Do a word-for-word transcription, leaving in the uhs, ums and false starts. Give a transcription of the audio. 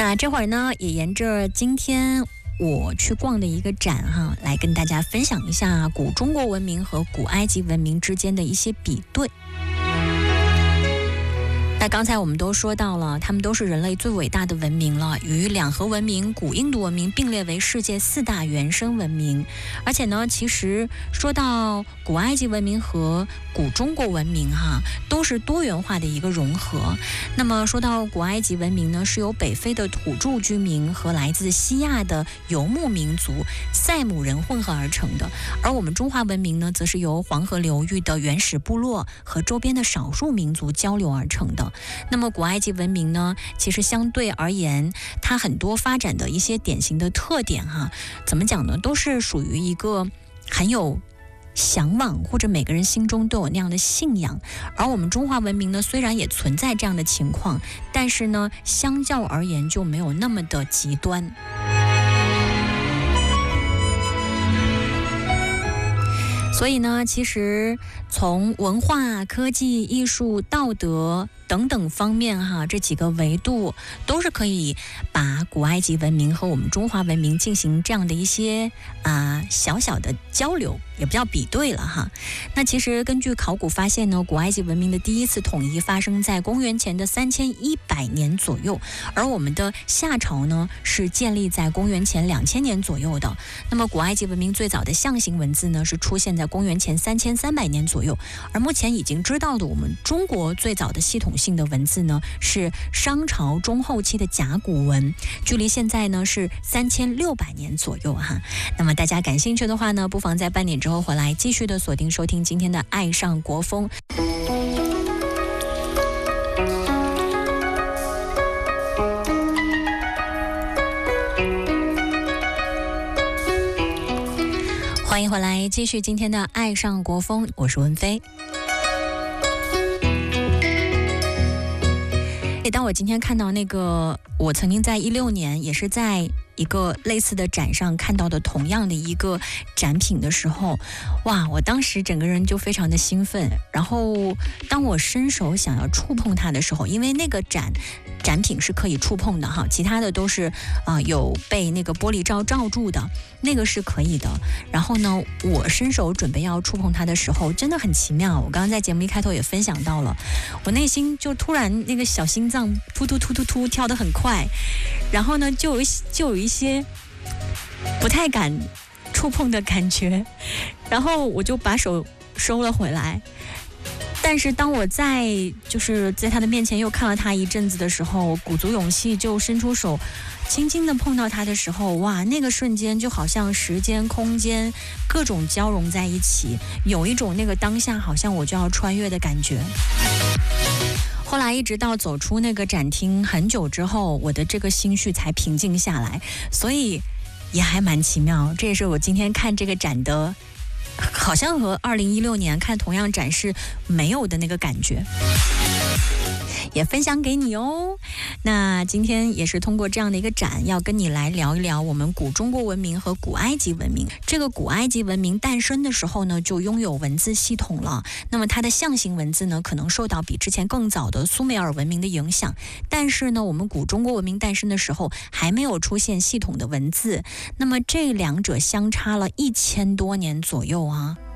那这会儿呢，也沿着今天我去逛的一个展哈，来跟大家分享一下古中国文明和古埃及文明之间的一些比对。那刚才我们都说到了，他们都是人类最伟大的文明了，与两河文明、古印度文明并列为世界四大原生文明。而且呢，其实说到古埃及文明和古中国文明哈，都是多元化的一个融合。那么说到古埃及文明呢，是由北非的土著居民和来自西亚的游牧民族塞姆人混合而成的，而我们中华文明呢，则是由黄河流域的原始部落和周边的少数民族交流而成的。那么古埃及文明呢，其实相对而言，它很多发展的一些典型的特点哈，怎么讲呢，都是属于一个很有向往，或者每个人心中都有那样的信仰。而我们中华文明呢，虽然也存在这样的情况，但是呢，相较而言就没有那么的极端。所以呢，其实从文化、科技、艺术、道德等等方面哈，这几个维度都是可以把古埃及文明和我们中华文明进行这样的一些啊、呃、小小的交流，也不叫比对了哈。那其实根据考古发现呢，古埃及文明的第一次统一发生在公元前的三千一百年左右，而我们的夏朝呢是建立在公元前两千年左右的。那么古埃及文明最早的象形文字呢是出现在公元前三千三百年左右，而目前已经知道的我们中国最早的系统性的文字呢是商朝中后期的甲骨文，距离现在呢是三千六百年左右哈。那么大家感兴趣的话呢，不妨在半点之后回来继续的锁定收听今天的爱上国风。欢迎回来，继续今天的爱上国风，我是文飞。当我今天看到那个我曾经在一六年也是在一个类似的展上看到的同样的一个展品的时候，哇，我当时整个人就非常的兴奋。然后当我伸手想要触碰它的时候，因为那个展展品是可以触碰的哈，其他的都是啊、呃、有被那个玻璃罩罩住的，那个是可以的。然后呢，我伸手准备要触碰它的时候，真的很奇妙。我刚刚在节目一开头也分享到了，我内心就突然那个小心脏突突突突突跳得很快，然后呢，就有就有一些不太敢触碰的感觉，然后我就把手收了回来。但是当我在就是在他的面前又看了他一阵子的时候，鼓足勇气就伸出手轻轻地碰到他的时候，哇，那个瞬间就好像时间空间各种交融在一起，有一种那个当下好像我就要穿越的感觉。后来一直到走出那个展厅很久之后，我的这个心绪才平静下来，所以也还蛮奇妙。这也是我今天看这个展的，好像和二零一六年看同样展示没有的那个感觉，也分享给你哦。那今天也是通过这样的一个展，要跟你来聊一聊我们古中国文明和古埃及文明。这个古埃及文明诞生的时候呢，就拥有文字系统了。那么它的象形文字呢，可能受到比之前更早的苏美尔文明的影响。但是呢，我们古中国文明诞生的时候，还没有出现系统的文字。那么这两者相差了一千多年左右啊。